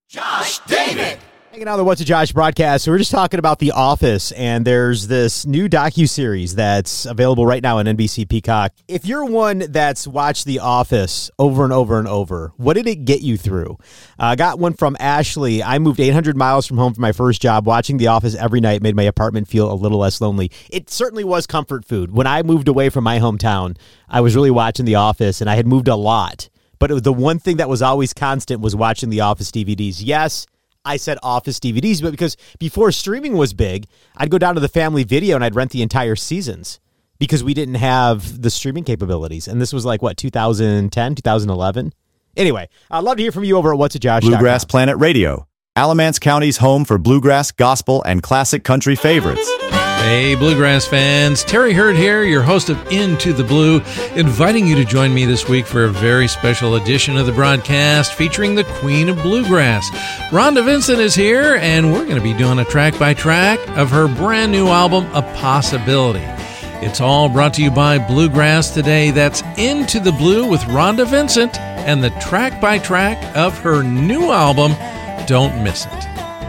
Josh David. Hanging out on the What's a Josh broadcast. So we're just talking about The Office, and there's this new docuseries that's available right now on NBC Peacock. If you're one that's watched The Office over and over and over, what did it get you through? I got one from Ashley. I moved 800 miles from home for my first job. Watching The Office every night made my apartment feel a little less lonely. It certainly was comfort food. When I moved away from my hometown, I was really watching The Office, and I had moved a lot. But it was the one thing that was always constant was watching The Office DVDs. Yes, I said Office DVDs, but because before streaming was big, I'd go down to the Family Video and I'd rent the entire seasons because we didn't have the streaming capabilities. And this was like, 2010, 2011? Anyway, I'd love to hear from you over at What's a Josh. Bluegrass Planet Radio, Alamance County's home for bluegrass, gospel, and classic country favorites. Hey, Bluegrass fans. Terry Hurd here, your host of Into the Blue, inviting you to join me this week for a very special edition of the broadcast featuring the Queen of Bluegrass. Rhonda Vincent is here, and we're going to be doing a track-by-track of her brand new album, A Possibility. It's all brought to you by Bluegrass Today. That's Into the Blue with Rhonda Vincent and the track-by-track of her new album. Don't miss it.